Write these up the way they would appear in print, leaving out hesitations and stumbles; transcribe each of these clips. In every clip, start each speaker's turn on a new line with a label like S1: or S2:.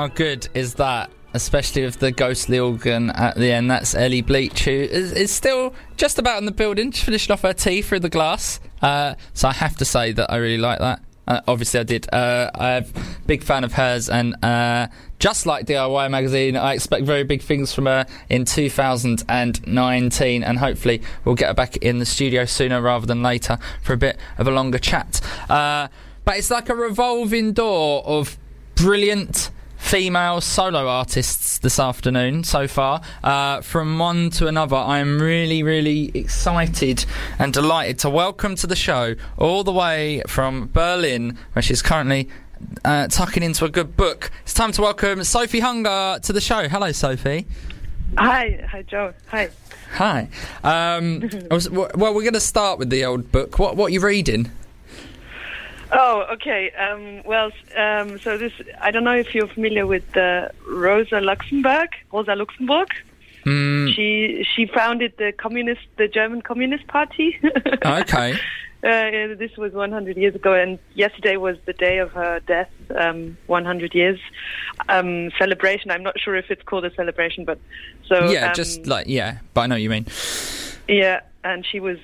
S1: how good is that? Especially with the ghostly organ at the end. That's Ellie Bleach, who is still just about in the building, just finishing off her tea through the glass. So I have to say that I really like that. Obviously I did. I'm a big fan of hers, and just like DIY Magazine, I expect very big things from her in 2019, and hopefully we'll get her back in the studio sooner rather than later for a bit of a longer chat. But it's like a revolving door of brilliant female solo artists this afternoon so far. From one to another, I am really, really excited and delighted to welcome to the show, all the way from Berlin, where she's currently tucking into a good book. It's time to welcome Sophie Hunger to the show. Hello, Sophie.
S2: Hi, Joe. Hi.
S1: Well, we're going to start with the old book. What are you reading?
S2: Oh, okay. So this, I don't know if you're familiar with Rosa Luxemburg. She founded the German Communist Party.
S1: Okay.
S2: This was 100 years ago, and yesterday was the day of her death. 100 years celebration. I'm not sure if it's called a celebration, but so
S1: yeah, but I know what you mean.
S2: Yeah. And she was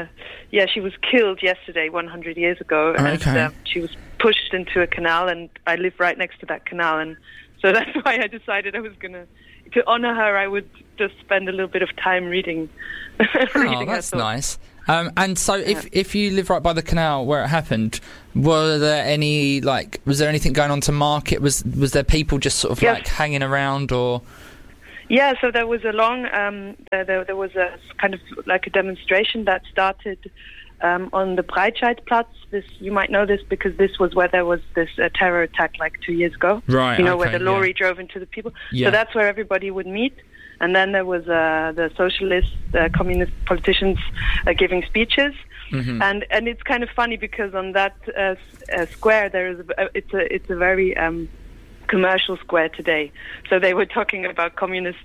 S2: killed yesterday, 100 years ago.
S1: Okay.
S2: And she was pushed into a canal, and I live right next to that canal, and so that's why I decided I was to honor her. I would just spend a little bit of time reading.
S1: Oh, that's nice. And so, if you live right by the canal where it happened, was there anything going on to mark it? Was there people just sort of like hanging around, or?
S2: Yeah, so there was a long, there was a kind of like a demonstration that started on the Breitscheidplatz. You might know this because this was where there was this terror attack like 2 years ago.
S1: Right.
S2: Where the lorry drove into the people.
S1: Yeah.
S2: So that's where everybody would meet. And then there was the socialist, communist politicians giving speeches. Mm-hmm. And it's kind of funny because on that square there is it's a very commercial square today. So they were talking about communist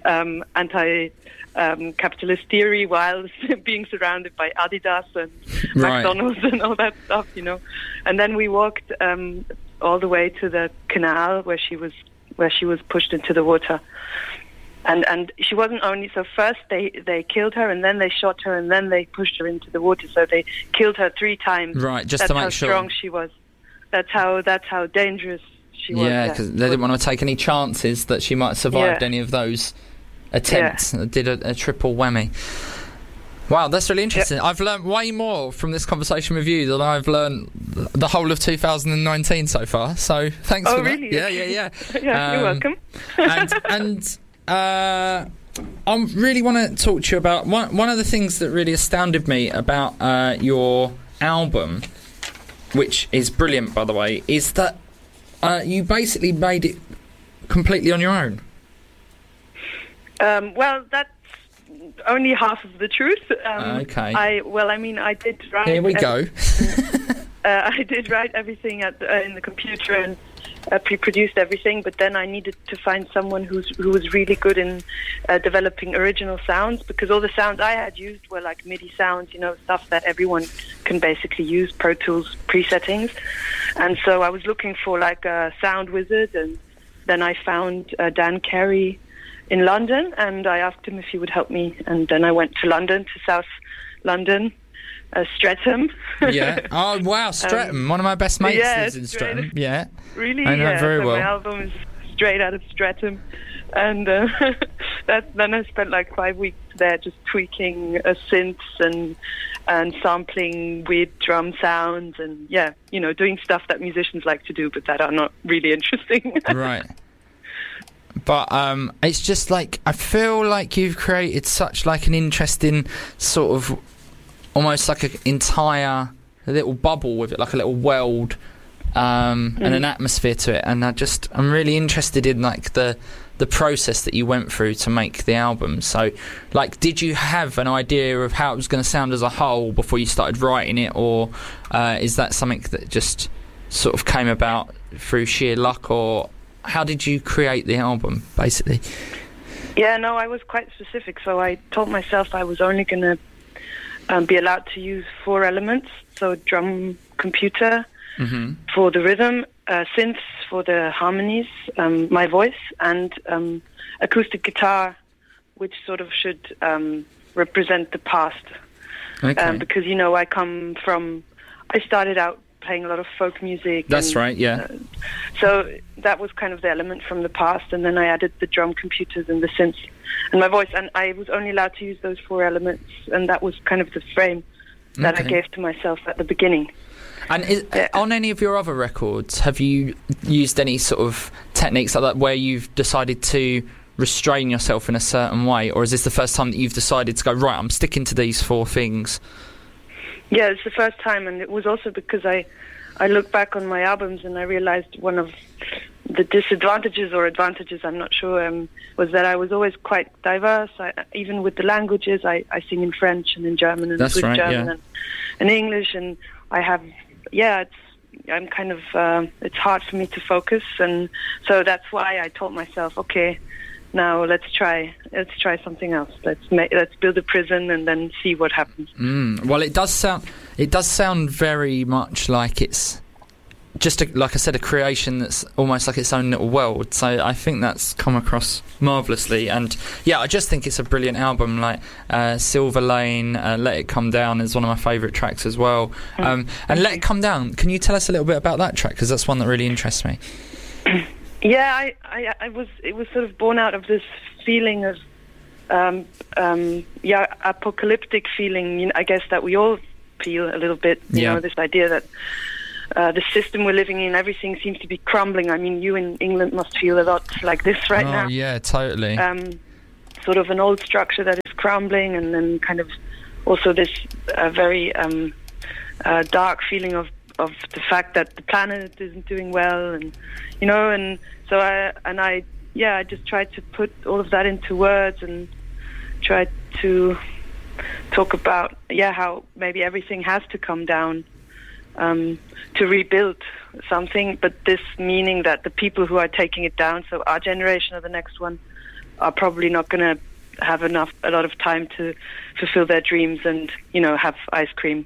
S2: anti-capitalist theory while being surrounded by Adidas and McDonald's and all that stuff, And then we walked all the way to the canal where she was pushed into the water. And she wasn't only... So first they killed her, and then they shot her, and then they pushed her into the water. So they killed her 3 times.
S1: Right, just to make sure.
S2: That's how strong she was. That's how dangerous she was.
S1: Yeah, because they didn't want to take any chances that she might have survived any of those attempts. Yeah. Did a triple whammy. Wow, that's really interesting. Yep. I've learned way more from this conversation with you than I've learned the whole of 2019 so far. So thanks for
S2: really?
S1: that. Yeah.
S2: Yeah, you're welcome.
S1: and I really want to talk to you about one of the things that really astounded me about your album, which is brilliant, by the way, is that you basically made it completely on your own.
S2: Well, that's only half of the truth.
S1: Okay.
S2: I did write...
S1: Here we go.
S2: I did write everything in the computer and pre-produced everything, but then I needed to find someone who was really good in developing original sounds, because all the sounds I had used were like MIDI sounds, stuff that everyone can basically use, Pro Tools presettings. And so I was looking for like a sound wizard, and then I found Dan Carey in London, and I asked him if he would help me, and then I went to London, to South London, Streatham.
S1: Yeah. Oh, wow, Streatham. One of my best mates lives in Streatham. Yeah.
S2: Really?
S1: I know very well.
S2: My album is straight out of Streatham. And then I spent like 5 weeks there just tweaking synths and sampling weird drum sounds and, doing stuff that musicians like to do but that are not really interesting.
S1: Right. But it's just like, I feel like you've created such like an interesting sort of, almost like an entire little bubble with it, like a little world and an atmosphere to it. And I'm really interested in like the process that you went through to make the album. So, like, did you have an idea of how it was going to sound as a whole before you started writing it, or is that something that just sort of came about through sheer luck, or how did you create the album, basically?
S2: Yeah, no, I was quite specific. So I told myself I was only going to be allowed to use 4 elements, so drum, computer, for the rhythm, synths for the harmonies, my voice, and acoustic guitar, which sort of should represent the past.
S1: Okay.
S2: Because, I started out playing a lot of folk music.
S1: That's right, yeah.
S2: So that was kind of the element from the past, and then I added the drum computers and the synths and my voice, and I was only allowed to use those 4 elements, and that was kind of the frame that I gave to myself at the beginning.
S1: And on any of your other records, have you used any sort of techniques like that where you've decided to restrain yourself in a certain way, or is this the first time that you've decided to go, right, I'm sticking to these 4 things?
S2: Yeah, it's the first time, and it was also because I look back on my albums and I realized one of the disadvantages or advantages, I'm not sure, was that I was always quite diverse. Even with the languages, I sing in French and in German and Swiss German and English, and I have, I'm kind of, it's hard for me to focus, and so that's why I told myself, okay, now let's try something else. Let's build a prison and then see what happens.
S1: Well, it does sound very much like it's just like I said, a creation that's almost like its own little world. So I think that's come across marvellously, and I just think it's a brilliant album. Like Silver Lane, Let It Come Down is one of my favourite tracks as well. And Let It Come Down, can you tell us a little bit about that track, because that's one that really interests me?
S2: Yeah, it was sort of born out of this feeling of apocalyptic feeling. I guess that we all feel a little bit. You know, this idea that the system we're living in, everything seems to be crumbling. I mean, you in England must feel a lot like this right now. Oh
S1: yeah, totally.
S2: Sort of an old structure that is crumbling, and then kind of also this very dark feeling of the fact that the planet isn't doing well, and so I just tried to put all of that into words and tried to talk about how maybe everything has to come down to rebuild something, but this meaning that the people who are taking it down, so our generation or the next one, are probably not going to have a lot of time to fulfill their dreams and have ice cream.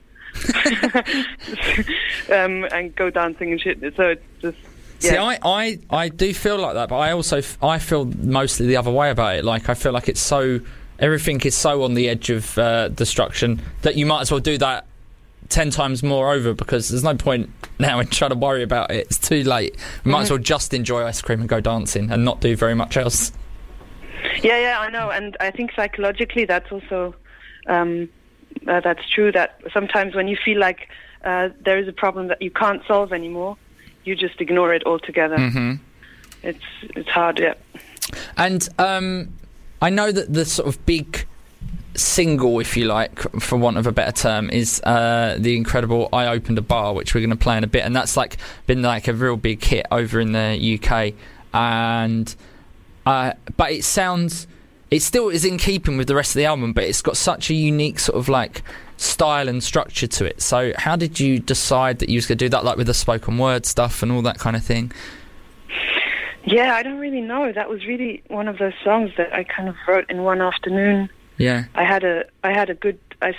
S2: And go dancing and shit. So it's just See,
S1: I do feel like that, but I feel mostly the other way about it. Like, I feel like everything is so on the edge of destruction that you might as well do that 10 times more over, because there's no point now in trying to worry about it. It's too late. We might as well just enjoy ice cream and go dancing and not do very much else.
S2: Yeah, I know, and I think psychologically that's also that's true, that sometimes when you feel like there is a problem that you can't solve anymore, you just ignore it altogether. It's hard, yeah. And
S1: I know that the sort of big single, if you like, for want of a better term, is the incredible I Opened a Bar, which we're going to play in a bit, and that's been a real big hit over in the UK, and but it still is in keeping with the rest of the album, but it's got such a unique sort of style and structure to it. So how did you decide that you was going to do that, with the spoken word stuff and all that kind of thing?
S2: Yeah, I don't really know. That was really one of those songs that I kind of wrote in one afternoon.
S1: Yeah.
S2: I had a good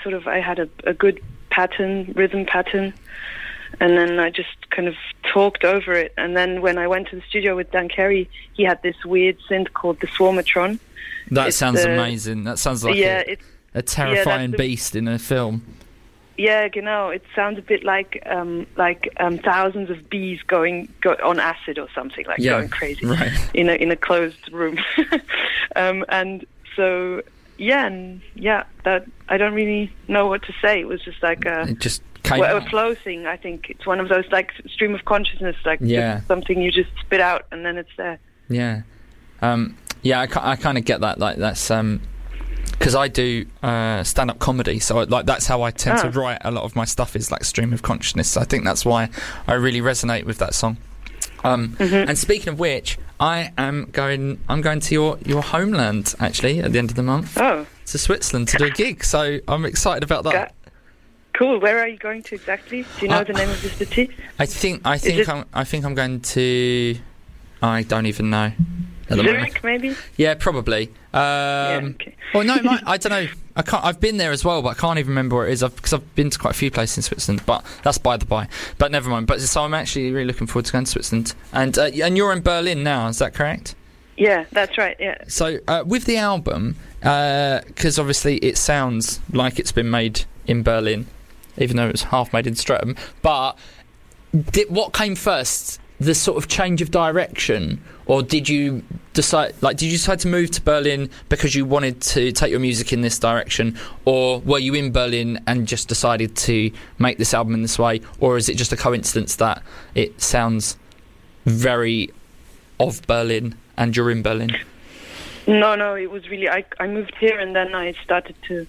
S2: rhythm pattern, and then I just kind of talked over it. And then when I went to the studio with Dan Carey, he had this weird synth called the Swarmatron.
S1: That sounds amazing. That sounds like a terrifying beast in a film.
S2: Yeah, it sounds a bit like thousands of bees going on acid or something, going crazy, right, in a closed room. And so that I don't really know what to say. It was just
S1: it just came out.
S2: A flow thing. I think it's one of those stream of consciousness, just something you just spit out and then it's there.
S1: Yeah. I kind of get that. That's because I do stand-up comedy, so that's how I tend to write a lot of my stuff, is stream of consciousness. So I think that's why I really resonate with that song. And speaking of which, I'm going to your homeland actually at the end of the month.
S2: Oh,
S1: to Switzerland to do a gig. So I'm excited about that.
S2: Cool. Where are you going to exactly? Do you know the name of the city?
S1: I think I'm going to. I don't even know. at the moment.
S2: Zurich, maybe?
S1: Yeah, probably.
S2: Okay.
S1: Well, no, I don't know. I've been there as well, but I can't even remember where it is. Because I've been to quite a few places in Switzerland, but that's by the by. But never mind. But so I'm actually really looking forward to going to Switzerland. And you're in Berlin now, is that correct?
S2: Yeah, that's right. Yeah.
S1: So with the album, because obviously it sounds like it's been made in Berlin, even though it was half made in Streatham. But what came first? The sort of change of direction, or did you decide to move to Berlin because you wanted to take your music in this direction, or were you in Berlin and just decided to make this album in this way, or is it just a coincidence that it sounds very of Berlin and you're in Berlin?
S2: No, it was really I moved here and then I started to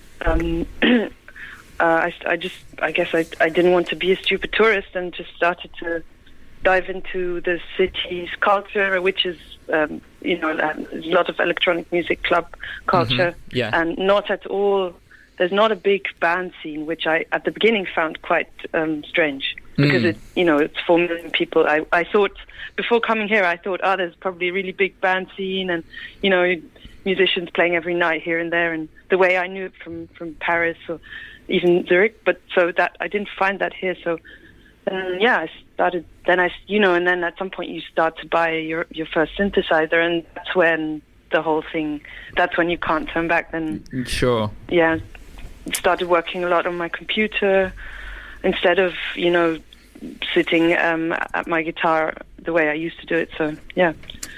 S2: I guess I didn't want to be a stupid tourist and just started to dive into the city's culture, which is, a lot of electronic music club culture.
S1: Mm-hmm. Yeah.
S2: And not at all, there's not a big band scene, which I, at the beginning, found quite strange. Because, it's 4 million people. I thought, before coming here, there's probably a really big band scene and, musicians playing every night here and there. And the way I knew it from Paris or even Zurich. But so that, I didn't find that here. So, I started, and then at some point you start to buy your first synthesizer, and that's when the whole thing, that's when you can't turn back. Then
S1: sure.
S2: Yeah, started working a lot on my computer instead of, sitting at my guitar the way I used to do it. So, yeah.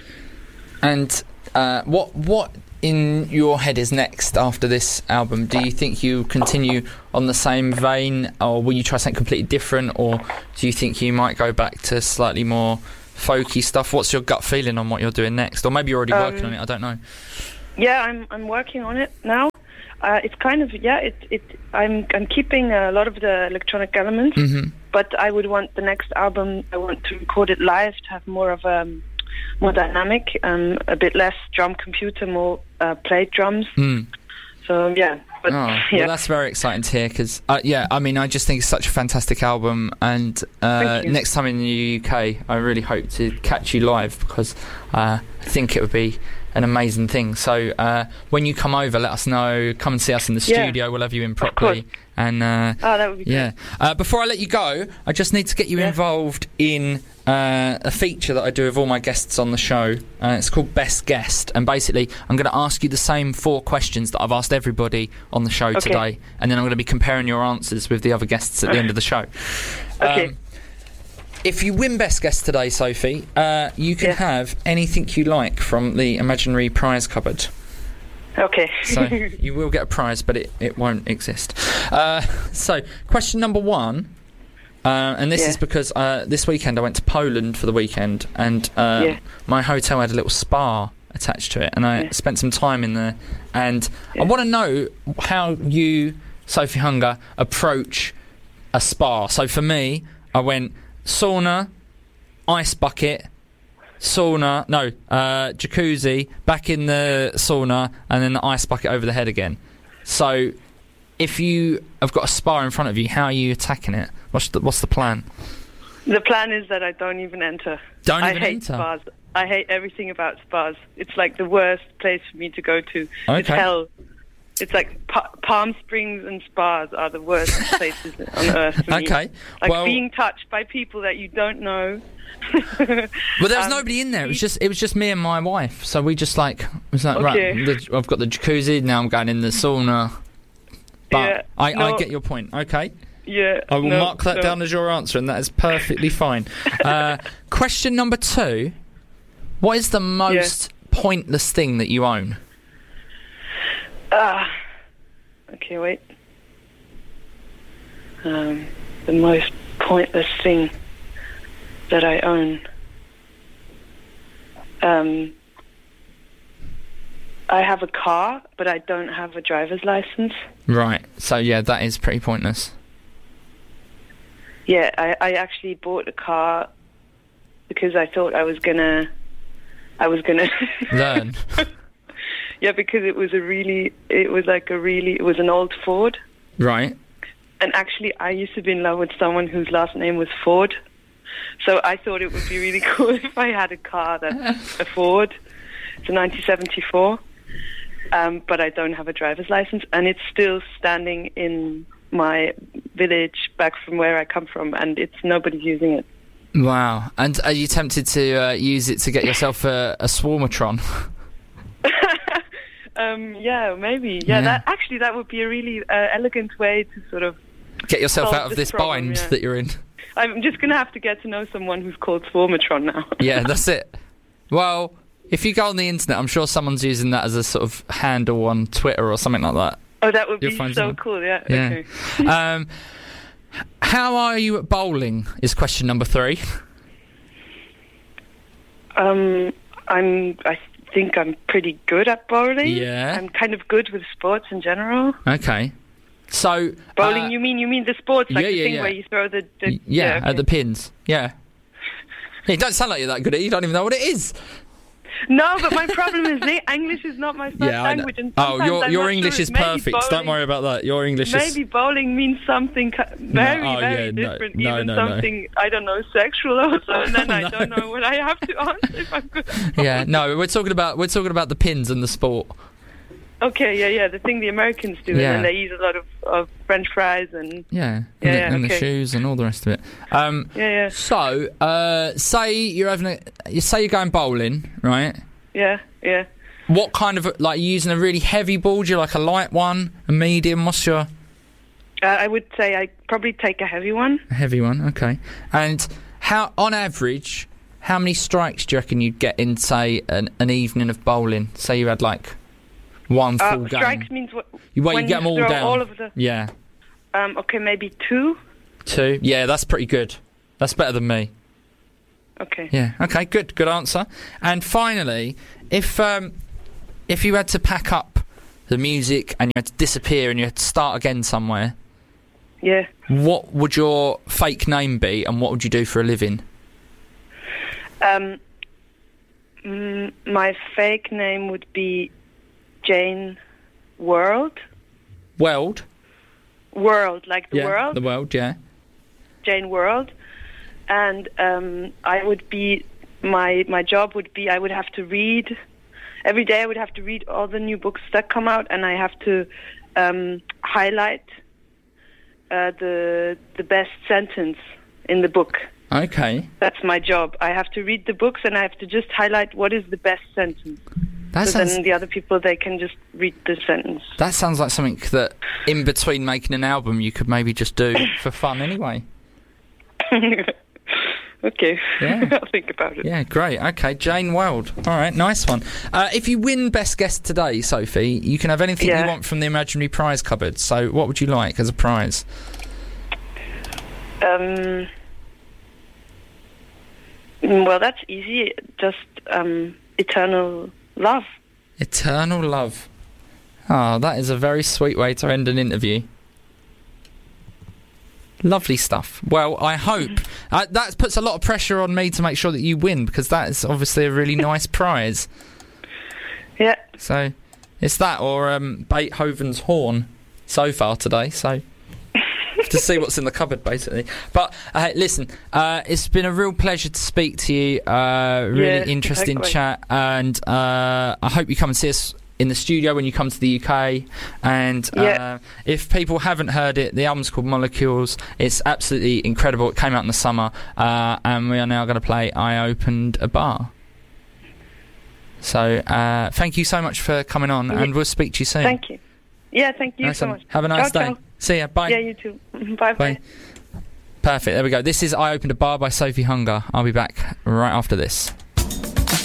S1: And what in your head is next after this album? Do you think you continue on the same vein, or will you try something completely different, or do you think you might go back to slightly more folky stuff? What's your gut feeling on what you're doing next? Or maybe you're already working on it, I don't know.
S2: Yeah, I'm working on it now. It's kind of, I'm keeping a lot of the electronic elements,
S1: mm-hmm.
S2: but I would want the next album, I want to record it live to have more of more dynamic, a bit less drum computer, more played drums. So, yeah. But,
S1: well, that's very exciting to hear, because, I just think it's such a fantastic album, and next time in the UK, I really hope to catch you live, because I think it would be an amazing thing. So when you come over, let us know. Come and see us in the studio. We'll have you in properly. And
S2: that would be great.
S1: Before I let you go, I just need to get you involved in a feature that I do with all my guests on the show. It's called Best Guest, and basically I'm going to ask you the same 4 questions that I've asked everybody on the show today, and then I'm going to be comparing your answers with the other guests at the end of the show.
S2: Okay.
S1: If you win Best Guest today, Sophie, you can have anything you like from the imaginary prize cupboard.
S2: Okay.
S1: So you will get a prize, but it won't exist. So question number 1, and this is because this weekend I went to Poland for the weekend, and my hotel had a little spa attached to it, and I spent some time in there, and I want to know how you, Sophie Hunger, approach a spa. So for me, I went sauna, ice bucket, jacuzzi, back in the sauna, and then the ice bucket over the head again. So if you have got a spa in front of you, how are you attacking it? What's the plan?
S2: The plan is that I don't even enter. I hate spas. I hate everything about spas. It's like the worst place for me to go to.
S1: Okay.
S2: It's hell. It's like Palm Springs and spas are the worst places on earth for me.
S1: Okay.
S2: Like being touched by people that you don't know.
S1: Well, there was nobody in there. It was just me and my wife. So we just right. I've got the jacuzzi. Now I'm going in the sauna. But I get your point. Okay.
S2: Yeah.
S1: I will mark that down as your answer, and that is perfectly fine. Question number 2: what is the most pointless thing that you own?
S2: Okay, wait. The most pointless thing that I own. I have a car, but I don't have a driver's license. Right.
S1: So that is pretty pointless.
S2: Yeah, I actually bought a car because I thought I was gonna
S1: learn.
S2: Yeah, because it was an old Ford.
S1: Right.
S2: And actually, I used to be in love with someone whose last name was Ford. So I thought it would be really cool if I had a car that's a Ford. It's a 1974. But I don't have a driver's license, and it's still standing in my village back from where I come from, and nobody's using it.
S1: Wow. And are you tempted to use it to get yourself a Swarmatron?
S2: Yeah, maybe. Yeah, that would be a really elegant way to sort of
S1: get yourself out of this
S2: problem,
S1: bind that you're in.
S2: I'm just going to have to get to know someone who's called Swarmatron now.
S1: Yeah, that's it. Well, if you go on the internet, I'm sure someone's using that as a sort of handle on Twitter or something like that.
S2: Oh, that would be so cool, yeah. Okay.
S1: How are you at bowling is question number 3.
S2: I think I'm pretty good at bowling.
S1: Yeah.
S2: I'm kind of good with sports in general.
S1: Okay. So
S2: bowling, you mean the sports, like the thing where you throw the
S1: at the pins. Yeah. You don't sound like you're that good at it. You don't even know what it is.
S2: No, but my problem is English is not my first language. And
S1: your English is perfect.
S2: Bowling,
S1: don't worry about that. Your English is...
S2: Maybe bowling means something very different. Something, I don't know, sexual also. And then I don't know what I have to answer if I'm good.
S1: Yeah, no, we're talking about the pins and the sport.
S2: Okay, yeah, the thing the Americans do, and then they eat a lot of French fries and
S1: the shoes and all the rest of it. So, say you're going bowling, right?
S2: Yeah.
S1: What kind of you using a really heavy ball? Do you like a light one, a medium? What's your?
S2: I would say I probably take a heavy one.
S1: A heavy one, okay. And on average, how many strikes do you reckon you'd get in, say, an evening of bowling? Say you had one full game.
S2: Strikes means what?
S1: You get them all down.
S2: All of the...
S1: Yeah.
S2: Okay, maybe 2.
S1: 2? Yeah, that's pretty good. That's better than me.
S2: Okay.
S1: Yeah. Okay. Good. Good answer. And finally, if you had to pack up the music and you had to disappear and you had to start again somewhere,
S2: yeah,
S1: what would your fake name be, and what would you do for a living?
S2: My fake name would be Jane World.
S1: World,
S2: like the world.
S1: The world, yeah.
S2: Jane World, and I would be my job would be I would have to read every day. I would have to read all the new books that come out, and I have to highlight the best sentence in the book.
S1: Okay.
S2: That's my job. I have to read the books, and I have to just highlight what is the best sentence. Then the other people, they can just read the sentence.
S1: That sounds like something that, in between making an album, you could maybe just do for fun anyway.
S2: Okay.
S1: Yeah.
S2: I'll think about it.
S1: Yeah, great. Okay, Jane World. All right, nice one. If you win Best Guest today, Sophie, you can have anything you want from the imaginary prize cupboard. So what would you like as a prize?
S2: Well, that's easy. Just eternal love.
S1: Eternal love. Oh, that is a very sweet way to end an interview. Lovely stuff. Well, I hope that puts a lot of pressure on me to make sure that you win, because that is obviously a really nice prize.
S2: Yeah.
S1: So it's that or Beethoven's horn so far today. So to see what's in the cupboard, basically. But listen, it's been a real pleasure to speak to you. Really interesting chat, and I hope you come and see us in the studio when you come to the UK. And if people haven't heard it, the album's called Molecules. It's absolutely incredible. It came out in the summer, and we are now going to play I Opened a Bar. So thank you so much for coming on, and we'll speak to you soon.
S2: Thank you. Yeah, thank you so much.
S1: Have a nice day.
S2: Ciao.
S1: See ya. Bye.
S2: Yeah, you too. Bye.
S1: Perfect. There we go. This is I Opened a Bar by Sophie Hunger. I'll be back right after this.